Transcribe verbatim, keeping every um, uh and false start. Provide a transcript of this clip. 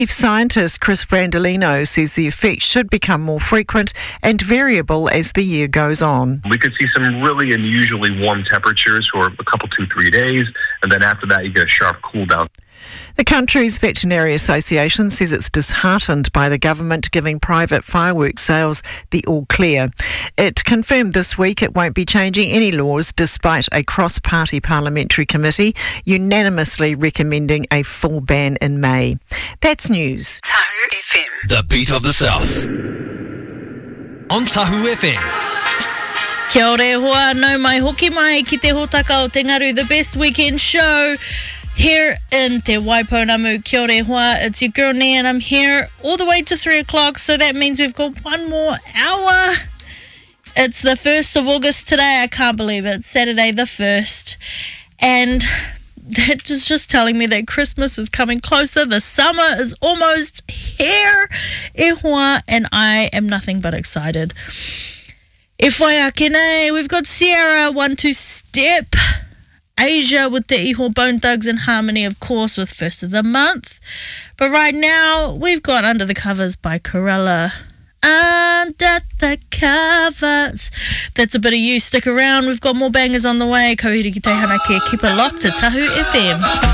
Chief scientist Chris Brandolino says the effect should become more frequent and variable as the year goes on. We could see some really unusually warm temperatures for a couple, two, three days, and then after that you get a sharp cool down. The country's veterinary association says it's disheartened by the government giving private fireworks sales the all clear. It confirmed this week it won't be changing any laws despite a cross-party parliamentary committee unanimously recommending a full ban in May. That's news. Tahu F M. The beat of the South. On Tahu F M. Kia ore hoa, no mai hoki mai ki te hotaka o te ngaru, the best weekend show here in Te Waipounamu. Kia ore hoa, it's your girl Nia and I'm here all the way to three o'clock, so that means we've got one more hour. It's the first of August today, I can't believe it, Saturday the first, and that is just telling me that Christmas is coming closer, the summer is almost here, e hoa, and I am nothing but excited. E whai ake nei, we've got Sierra, One Two Step, Asia with Te Iho, Bone Thugs and Harmony, of course, with First of the Month. But right now, we've got Under the Covers by Corella. Under the Covers. That's a bit of you. Stick around. We've got more bangers on the way. Kauhiri ki te hana kia. Keep it locked to Tahu F M.